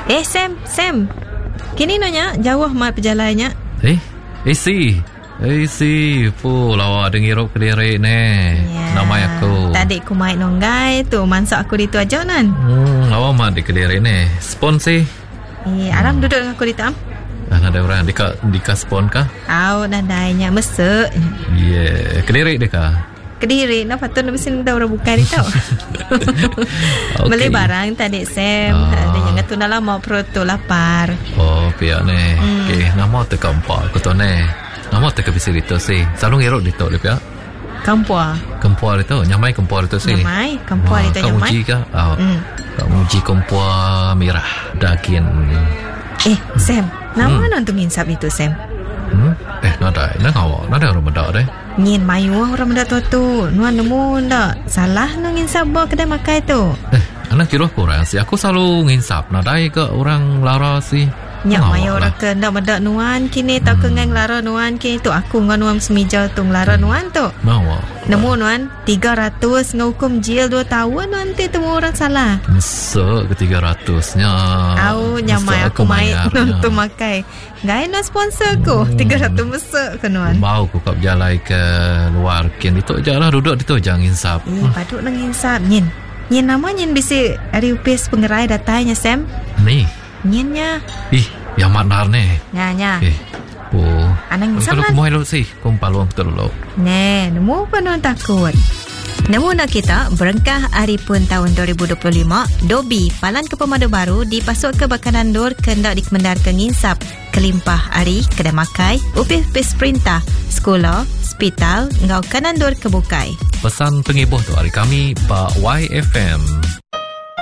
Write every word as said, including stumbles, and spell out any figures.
Eh Sam, Sam. Kini nanya jauh mat perjalannya. Eh, eh si. Eh si, pu lawa dengirup Kediri ni. Ya. Nama aku. Tadi aku main nonggai tu, mansak aku ditu aja nan. Hmm, lawa mat di Kediri ni. Spon si. Eh, aram hmm. duduk dengan aku ditu am. Ah, ada orang dika dika spon kah? Au, nadainya mesek. Yeah, Kediri deka. Kediri, nak patut nak mesin dah orang buka ditu. Okay. Beli barang tadi Sam. Oh. Ada yang tu dah lama perut tu lapar. Oh, pihak ni. Hmm. Okay, nama tu kampak aku tu ni. Nama tu kebisi itu si. Selalu ngerok itu le pihak. Kampua. Kampua itu, nyamai kampua itu si. Nyamai, kampua itu nyamai. Kau uji kah? Oh. Hmm. Kau uji kampua merah daging. Eh, Sam, nama hmm. nanti nginsap itu Sam. Hmm? Eh, nada, nada awak, nada orang mendak deh. Ngin mayu orang mendak tu tu. Nuan nemu ndak? Salah nang nginsap bawa kedai makai tu. Eh, anak kira kurang si. Aku selalu nginsap. Nada ke orang lara si. Nyak mayu orang ke ndak mendak nuan kini tak hmm. kengang lara nuan kini tu aku ngan nuan semija tu lara hmm. nuan tu. Mau. Nemu nuan tiga ratus ngukum jil dua tahun nanti temu orang salah. Mesek ke tiga ratus nya. Au nyamai aku main untuk makai. Gaya nak sponsor aku hmm. tiga ratus mesek ke nuan. Mau aku kap jalai ke luar kin itu je lah duduk itu jangan insap. Eh hmm. patut nang insap nyin. Nyin nama nyin bisi ari upis pengerai datanya Sam. Ni. Nyinya. Ih, yang manar ni. Nya nya. Eh. Oh. Anang insap lah. Kalau kumoy lo sih, kumpaluang betul lo. Ne, nemu apa nuan takut. Namun nak kita berengkah hari pun tahun dua ribu dua puluh lima, Dobi Palan ke Pemadu Baru dipasuk ke Bakanan Dur kendak dikemendar ke nginsap kelimpah hari kedai makai, upis-upis perintah, sekolah, hospital, ngau Kanan Dur kebukai. Pesan pengibuh tu hari kami Pak Y F M.